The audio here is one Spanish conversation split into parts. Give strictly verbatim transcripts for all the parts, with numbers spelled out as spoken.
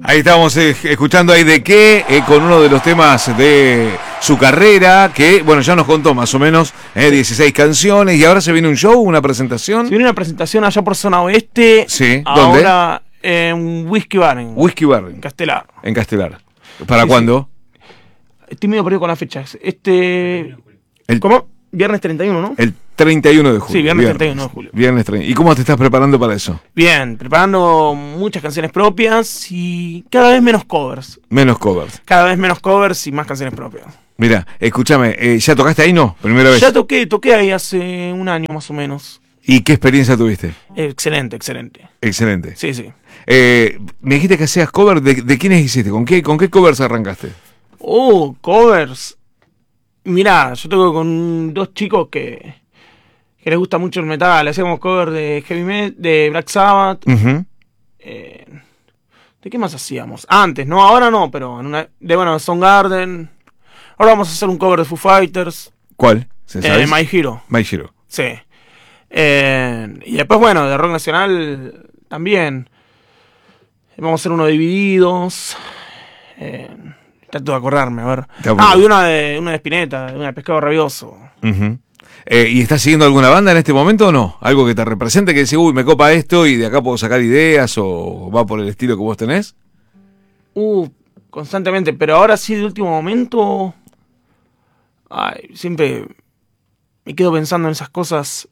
Ahí estábamos eh, escuchando ahí de qué, eh, con uno de los temas de su carrera, que bueno, ya nos contó más o menos, eh, dieciséis canciones, y ahora se viene un show, una presentación. Se viene una presentación allá por zona oeste. Sí, ¿dónde? Ahora en Whisky Bar. En Whisky Bar. En Castelar. En Castelar. ¿Para Sí, cuándo? Sí. Estoy medio perdido con las fechas. Este... El, ¿Cómo? Viernes treinta y uno, ¿no? El treinta y uno de julio. Sí, viernes, viernes treinta y uno de julio. Viernes treinta. ¿Y cómo te estás preparando para eso? Bien, preparando muchas canciones propias y cada vez menos covers. Menos covers. Cada vez menos covers y más canciones propias. Mira, escúchame, eh, ¿ya tocaste ahí? No, primera vez. Ya toqué, toqué ahí hace un año más o menos. ¿Y qué experiencia tuviste? Excelente, excelente. Excelente. Sí, sí. Eh, me dijiste que hacías cover, ¿de, de quiénes hiciste? ¿Con qué, con qué covers arrancaste? Oh, covers. Mirá, yo toco con dos chicos que, que les gusta mucho el metal. Hacíamos cover de heavy metal, de Black Sabbath. Uh-huh. eh, ¿De qué más hacíamos? Antes, no, ahora no, pero en una, de bueno, Soundgarden. Ahora vamos a hacer un cover de Foo Fighters. ¿Cuál? ¿Se Eh, sabes? My Hero. My Hero. Sí. Eh, y después, bueno, de rock nacional también. Vamos a hacer uno de Divididos. Eh, trato de acordarme, a ver. Ah, y una de una de Spinetta, una de Pescado Rabioso. Uh-huh. eh, ¿Y estás siguiendo alguna banda en este momento o no? ¿Algo que te represente, que decís, uy, me copa esto y de acá puedo sacar ideas, o va por el estilo que vos tenés? Uh, constantemente, pero ahora sí, de último momento... Ay, siempre me quedo pensando en esas cosas.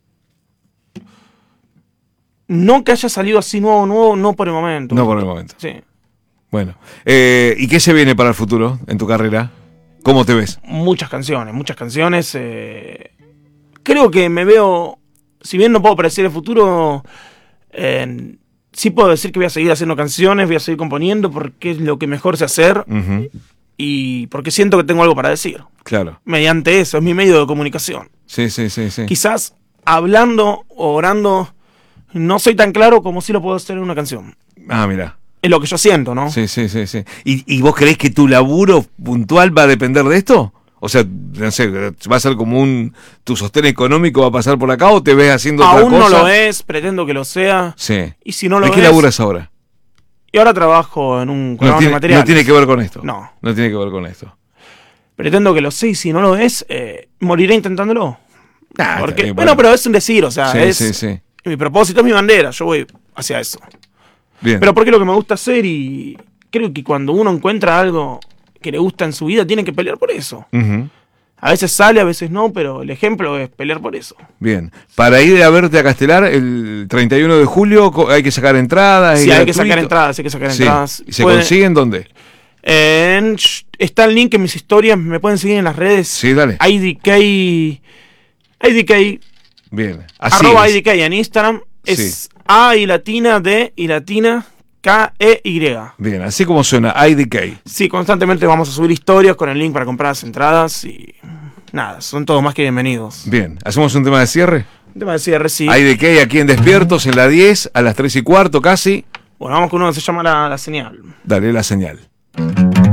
No que haya salido así nuevo, nuevo, no por el momento. No por el momento. Sí. Bueno, eh, ¿y qué se viene para el futuro en tu carrera? ¿Cómo te ves? Muchas canciones, muchas canciones. Eh, creo que me veo, si bien no puedo predecir el futuro, eh, sí puedo decir que voy a seguir haciendo canciones, voy a seguir componiendo porque es lo que mejor sé hacer. Uh-huh. Y porque siento que tengo algo para decir. Claro. Mediante eso, es mi medio de comunicación. Sí, sí, sí, sí. Quizás hablando o orando no soy tan claro como si lo puedo hacer en una canción. Ah, mira. Es lo que yo siento, ¿no? Sí, sí, sí, sí. ¿Y, ¿Y vos creés que tu laburo puntual va a depender de esto? O sea, no sé, ¿va a ser como un... tu sostén económico va a pasar por acá o te ves haciendo otra cosa? Aún no lo es, pretendo que lo sea. Sí. Y si no lo ¿De qué es, laburas ahora? Y ahora trabajo en un No programa de tiene, materiales. no tiene que ver con esto. No. No tiene que ver con esto. Pretendo que lo sé y si no lo es, eh, moriré intentándolo. Ah, Porque, bien, bueno, bueno. pero es un decir, o sea, Sí, es sí, sí. mi propósito, es mi bandera, yo voy hacia eso. Bien. Pero porque es lo que me gusta hacer y creo que cuando uno encuentra algo que le gusta en su vida, tiene que pelear por eso. Uh-huh. A veces sale, a veces no, pero el ejemplo es pelear por eso. Bien. Para ir a verte a Castelar el treinta y uno de julio co- hay que sacar entradas. Sí, es hay que gratuito. sacar entradas, hay que sacar Sí. entradas. ¿Y se Pueden- consiguen dónde? En, está el link en mis historias, me pueden seguir en las redes. Sí, dale. I D K, I D K, Bien. Así arroba es. I D K en Instagram. Es Sí. A y latina, D y latina, K E Y. Bien, así como suena, I D K. Sí, constantemente vamos a subir historias con el link para comprar las entradas y nada, son todos más que bienvenidos. Bien, ¿hacemos un tema de cierre? Un tema de cierre, sí. I D K aquí en Despiertos, en la diez, a las tres y cuarto casi. Bueno, vamos con uno que se llama La, la Señal. Dale la señal.